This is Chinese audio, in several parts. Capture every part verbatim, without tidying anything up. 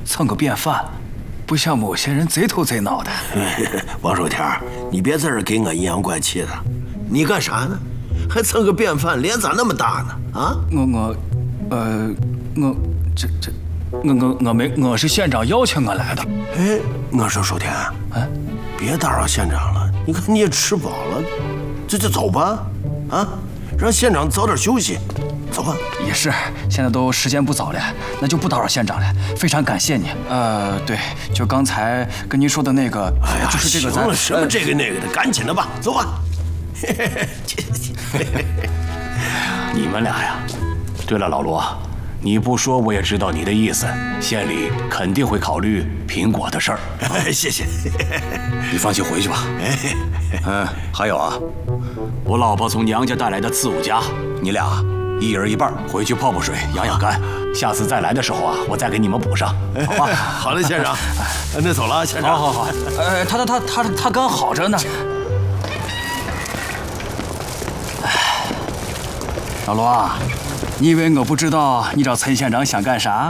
蹭个便饭，不像某些人贼头贼脑的。 王守天，你别在这给我阴阳怪气的。你干啥呢？还蹭个便饭，脸咋那么大呢？啊？ 我我，呃，我这这，我我我没，我是县长邀请我来的。 哎，我说守天，哎，别打扰县长了。你看你也吃饱了，这就走吧。啊，让县长早点休息。走吧。 也是，现在都时间不早了，那就不打扰县长了。非常感谢你。呃，对，就刚才跟您说的那个， 哎呀， 就是这个咱。 行了，什么这个那个的，赶紧的吧，走吧。 你们俩呀，对了，老罗，你不说我也知道你的意思，县里肯定会考虑苹果的事儿。 哎，谢谢。 你放心回去吧。嗯，还有啊，我老婆从娘家带来的刺五加，你俩一人一半，回去泡泡水养养肝。下次再来的时候啊，我再给你们补上，好吧？ 好嘞，县长。那走了，县长。 好好好。呃，他他他他他刚好着呢。老罗啊，你以为我不知道你找陈县长想干啥？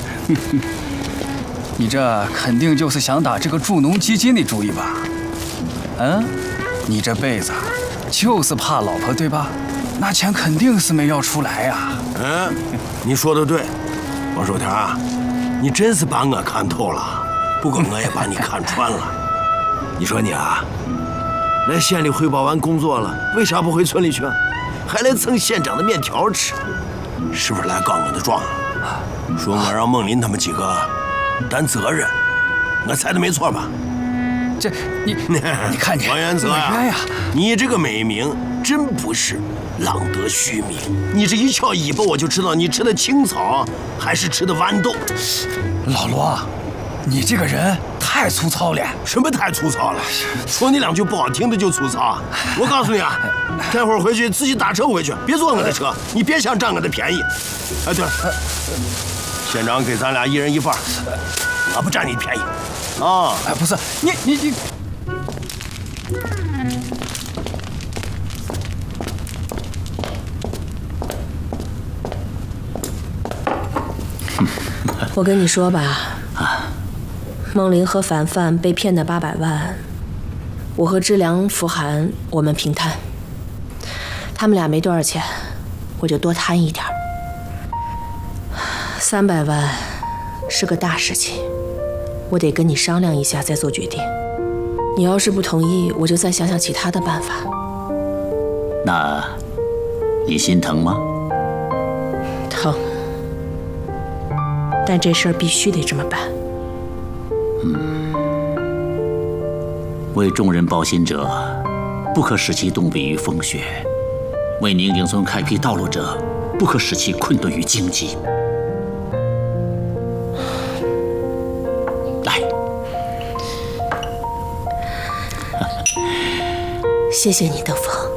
你这肯定就是想打这个助农基金的主意吧？嗯，你这辈子就是怕老婆对吧？那钱肯定是没要出来呀。 嗯，你说的对，王守天，你真是把我看透了，不过我也把你看穿了。你说你啊，来县里汇报完工作了，为啥不回村里去？还来蹭县长的面条吃，是不是来告我的状？说我让孟林他们几个担责任，我猜的没错吧？ 这你你看你王元泽呀，你这个美名真不是浪得虚名。你这一翘尾巴，我就知道你吃的青草还是吃的豌豆。 老罗，你这个人太粗糙了。 什么太粗糙了？说你两句不好听的就粗糙。我告诉你啊，待会儿回去自己打车回去，别坐我的车，你别想占我的便宜。哎，对了，县长给咱俩一人一半，我不占你便宜。啊， 哎，不是你你你。 我跟你说吧，啊，孟林和凡凡被骗的八百万，我和知良、福涵我们平摊。他们俩没多少钱，我就多摊一点。三百万是个大事情，我得跟你商量一下再做决定。你要是不同意，我就再想想其他的办法。 那，你心疼吗？ 疼。但这事儿必须得这么办。 嗯，为众人抱薪者，不可使其冻毙于风雪；为宁景村开辟道路者，不可使其困顿于荆棘。来， 谢谢你，邓峰。